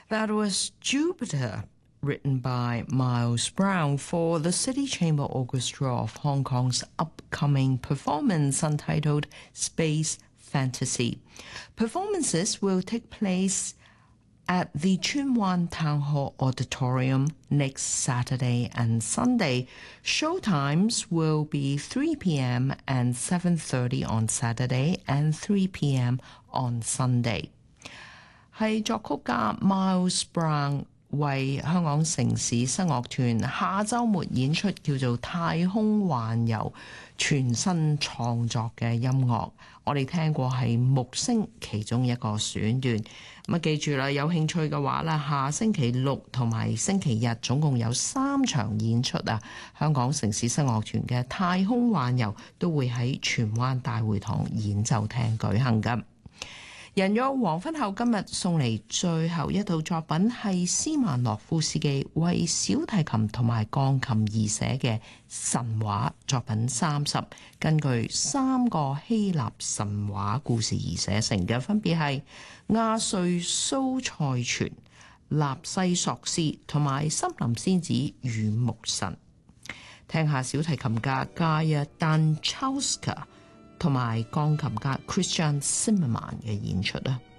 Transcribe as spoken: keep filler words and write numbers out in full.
That was Jupiter, written by Miles Brown for the City Chamber Orchestra of Hong Kong's upcoming performance entitled Space Fantasy. Performances will take place at the Tsuen Wan Town Hall Auditorium next Saturday and Sunday. Show times will be three p.m. and seven thirty on Saturday and three p.m. on Sunday. 係作曲家 Miles Brown 為香港城市聲樂團下週末演出叫做《太空環遊》全新創作嘅音樂，我哋聽過係木星其中一個選段。咁啊，記住啦，有興趣嘅話咧，下星期六同埋星期日總共有三場演出啊！香港城市聲樂團嘅《太空環遊》都會喺荃灣大會堂演奏廳舉行㗎。人約黃昏後，今日送嚟最後一套作品係斯曼諾夫斯基為小提琴同埋鋼琴而寫嘅神話作品三十，根據三個希臘神話故事而寫成嘅，分別係亞瑞蘇塞泉、納西索斯同埋森林仙子與牧神。聽下小提琴家 Gaia Danchowska同埋鋼琴家 Christian Zimmermann 嘅演出啊！